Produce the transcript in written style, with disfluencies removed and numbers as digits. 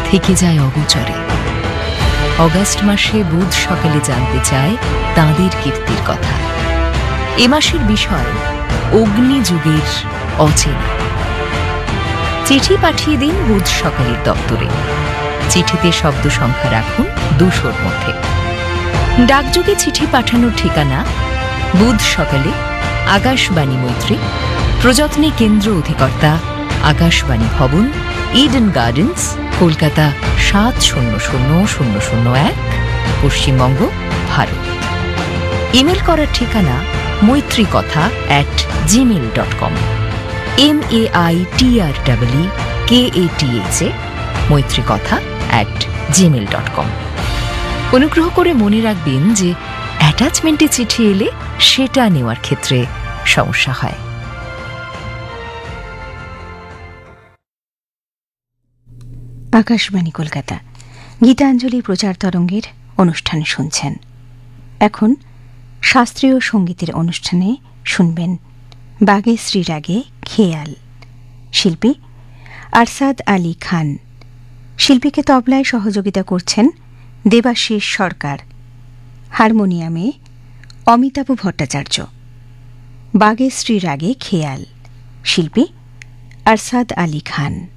থেকে যায় অগোচরে। অগাস্ট মাসে বুধ সকালে জানতে চায় তাঁদের কীর্তির কথা। এ মাসের বিষয় অগ্নিযুগের অচেনা। চিঠি পাঠিয়ে দিন বুধ সকালের দপ্তরে। চিঠিতে শব্দ সংখ্যা রাখুন 200-র মধ্যে। ডাকযোগে চিঠি পাঠানোর ঠিকানা বুধ সকালে, আকাশবাণী মৈত্রী, প্রযত্নে কেন্দ্র অধিকর্তা, আকাশবাণী ভবন, Eden gardens, Kolkata 700001, Paschimbanga, Bharat. Email করার ঠিকানা maitrikatha@gmail.com, MAITREEKATHA, maitrikatha@gmail.com। অনুগ্রহ করে মনে রাখবেন যে অ্যাটাচমেন্টে চিঠি এলে সেটা নেওয়ার ক্ষেত্রে সমস্যা হয়। আকাশবাণী কলকাতা গীতাঞ্জলি প্রচার তরঙ্গের অনুষ্ঠান শুনছেন। এখন শাস্ত্রীয় সঙ্গীতের অনুষ্ঠানে শুনবেন বাগে শ্রীরাগে খেয়াল। শিল্পী আরশাদ আলী খান। শিল্পীকে তবলায় সহযোগিতা করছেন দেবাশিস সরকার। হারমোনিয়ামে অমিতাভ ভট্টাচার্য। বাগে শ্রীরাগে খেয়াল। শিল্পী আরশাদ আলী খান।